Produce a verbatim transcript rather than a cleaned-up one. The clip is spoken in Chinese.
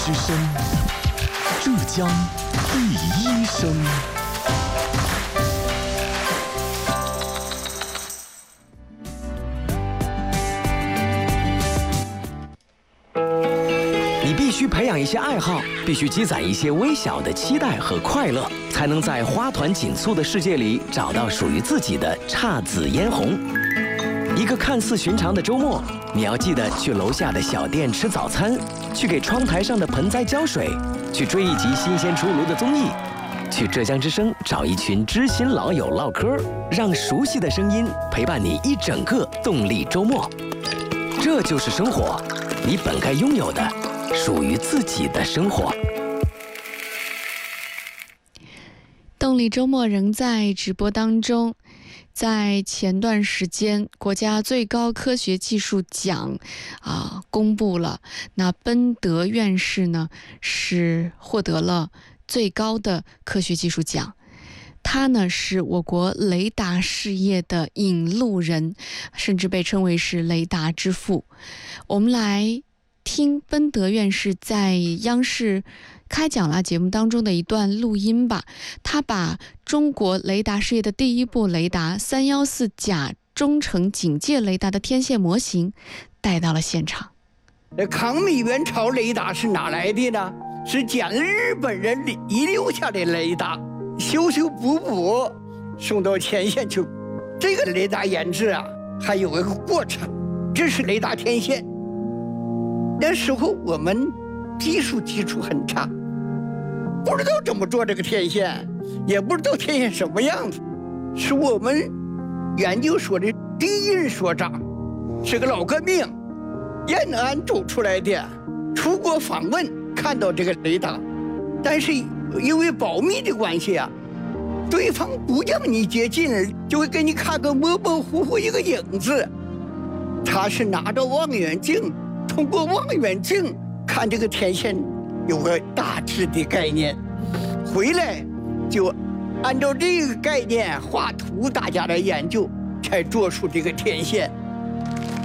之声，浙江第一声。 你必须培养一些爱好，必须积攒一些微小的期待和快乐，才能在花团锦簇的世界里找到属于自己的姹紫嫣红。一个看似寻常的周末，你要记得去楼下的小店吃早餐，去给窗台上的盆栽浇水，去追一集新鲜出炉的综艺，去浙江之声找一群知心老友唠嗑，让熟悉的声音陪伴你一整个动力周末。这就是生活，你本该拥有的属于自己的生活。 动力周末仍在直播当中。在前段时间，国家最高科学技术奖啊公布了，那奔德院士呢是获得了最高的科学技术奖。他呢是我国雷达事业的引路人，甚至被称为是雷达之父。我们来听奔德院士在央视开讲啦节目当中的一段录音吧。他把中国雷达事业的第一部雷达三一四甲中程警戒雷达的天线模型带到了现场。 抗美援朝雷达是哪来的呢？是讲日本人遗留下的雷达，修修补补送到前线去。这个雷达研制啊还有一个过程，这是雷达天线。那时候我们技术基础很差，不知道怎么做这个天线，也不知道天线什么样子。是我们研究所的第一任所长，是个老革命，延安走出来的，出国访问看到这个雷达，但是因为保密的关系啊，对方不让你接近，就会给你看个模模糊糊一个影子。他是拿着望远镜，通过望远镜看这个天线有个大致的概念，回来就按照这个概念画图，大家来研究，才做出这个天线。